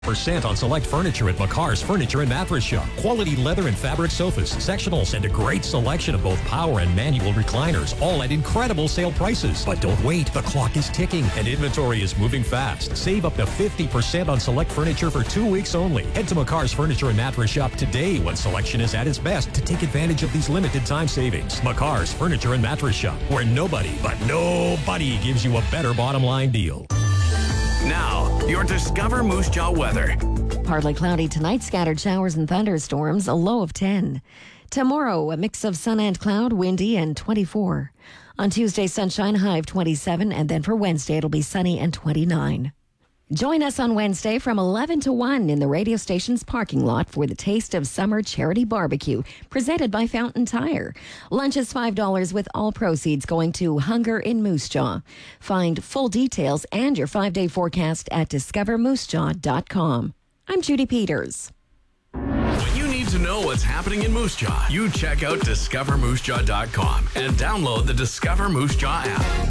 % on select furniture at McCarr's Furniture and Mattress Shop. Quality leather and fabric sofas, sectionals, and a great selection of both power and manual recliners, all at incredible sale prices. But don't wait, the clock is ticking and inventory is moving fast. Save up to 50% on select furniture for 2 weeks only. Head to McCarr's Furniture and Mattress Shop today when selection is at its best to take advantage of these limited time savings. McCarr's Furniture and Mattress Shop, where nobody gives you a better bottom line deal. Now, your Discover Moose Jaw weather. Partly cloudy tonight, scattered showers and thunderstorms, a low of 10. Tomorrow, a mix of sun and cloud, windy, and 24. On Tuesday, sunshine, high of 27, and then for Wednesday, it'll be sunny and 29. Join us on Wednesday from 11 to 1 in the radio station's parking lot for the Taste of Summer Charity Barbecue, presented by Fountain Tire. Lunch is $5 with all proceeds going to Hunger in Moose Jaw. Find full details and your 5-day forecast at discovermoosejaw.com. I'm Judy Peters. When you need to know what's happening in Moose Jaw, you check out discovermoosejaw.com and download the Discover Moose Jaw app.